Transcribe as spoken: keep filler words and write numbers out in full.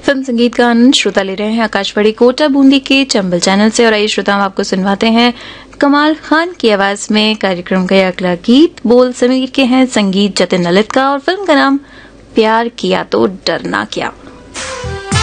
Film संगीत का आनंद श्रोता ले रहे हैं आकाशवाणी कोटा बूंदी के चंबल चैनल से। और आइए श्रोता, हम आपको सुनवाते हैं कमाल खान की आवाज में कार्यक्रम का अगला गीत। बोल समीर के हैं, संगीत जतिन ललित का, और फिल्म का नाम प्यार किया तो डरना क्या।